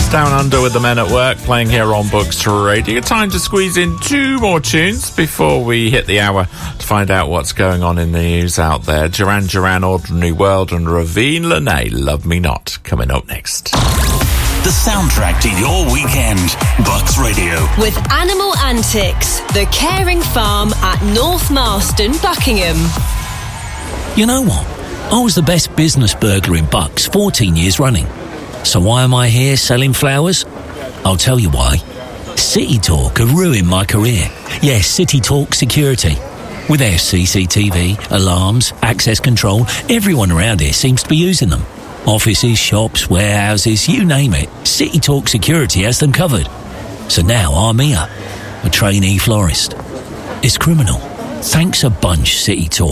Down Under with the Men at Work, playing here on Books Radio. Time to squeeze in two more tunes before we hit the hour to find out what's going on in the news out there. Duran Duran, Ordinary World, and Ravine Lenae, Love Me Not, coming up next. The soundtrack to your weekend. Bucks Radio. With Animal Antics, the caring farm at North Marston, Buckingham. You know what? I was the best business burglar in Bucks 14 years running. So why am I here selling flowers? I'll tell you why. City Talk have ruined my career. Yes, City Talk Security. With their CCTV, alarms, access control, everyone around here seems to be using them. Offices, shops, warehouses, you name it. City Talk Security has them covered. So now I'm here, a trainee florist. It's criminal. Thanks a bunch, City Talk.